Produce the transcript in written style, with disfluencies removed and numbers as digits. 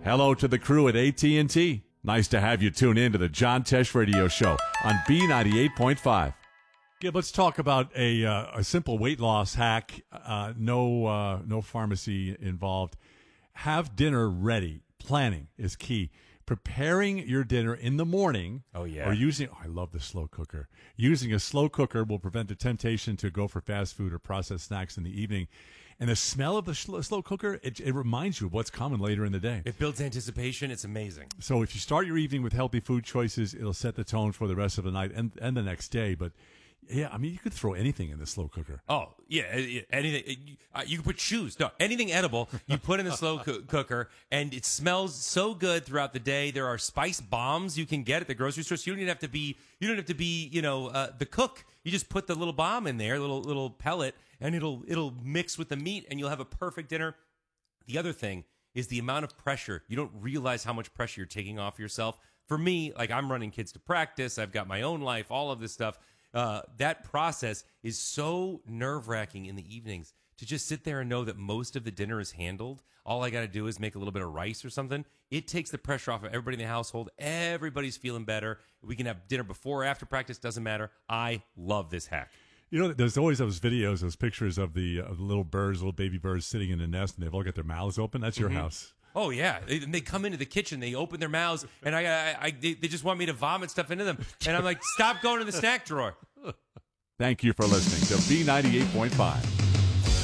Hello to the crew at AT&T. Nice to have you tune in to the John Tesh Radio Show on B98.5. Yeah, let's talk about a simple weight loss hack. No pharmacy involved. Have dinner ready. Planning is key. Preparing your dinner in the morning. Oh, yeah. Or I love the slow cooker. Using a slow cooker will prevent the temptation to go for fast food or processed snacks in the evening. And the smell of the slow cooker, it reminds you of what's coming later in the day. It builds anticipation. It's amazing. So if you start your evening with healthy food choices, it'll set the tone for the rest of the night and the next day. But yeah, I mean, you could throw anything in the slow cooker. Oh, yeah, anything. You can put shoes. No, anything edible, you put in the slow cooker, and it smells so good throughout the day. There are spice bombs you can get at the grocery store, so you don't even have to be, the cook. You just put the little bomb in there, little pellet, and it'll mix with the meat, and you'll have a perfect dinner. The other thing is the amount of pressure. You don't realize how much pressure you're taking off yourself. For me, like, I'm running kids to practice. I've got my own life, all of this stuff. That process is so nerve-wracking in the evenings to just sit there and know that most of the dinner is handled. All I got to do is make a little bit of rice or something. It takes the pressure off of everybody in the household. Everybody's feeling better. We can have dinner before or after practice. Doesn't matter. I love this hack. You know, there's always those videos, those pictures of the little birds, little baby birds sitting in a nest, and they've all got their mouths open. That's your house. Oh, yeah. They come into the kitchen, they open their mouths, and they just want me to vomit stuff into them. And I'm like, stop going to the snack drawer. Thank you for listening to B98.5.